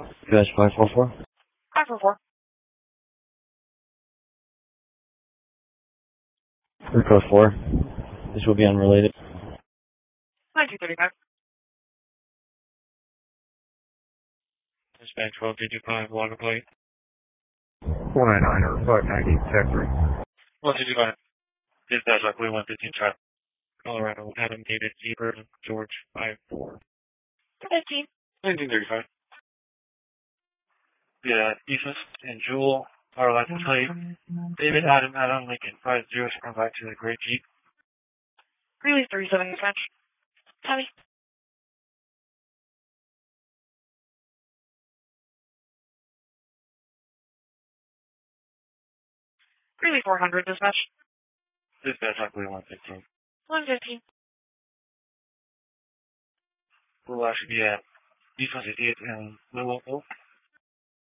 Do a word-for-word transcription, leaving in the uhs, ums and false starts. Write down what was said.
U S five four four. five four four. Report four. This will be unrelated. nineteen thirty-five. Dispatch twelve two two five, water plate. four nine nine or five ninety, Texas. one two two five. Dispatch Rockaway one fifteen Charlie. Colorado, Adam David Zebra, George five four. nineteen. nineteen thirty-five. Yeah, Ethan and Jewel are allowed to plate. David, Adam, Adam, Lincoln five zero, come back to the Great Jeep. Greeley thirty-seven, dispatch. Tommy. Greeley four hundred, dispatch. Dispatch Rockaway one fifteen. one fifteen. We'll actually be at Ethan eighty-eight and Louisville.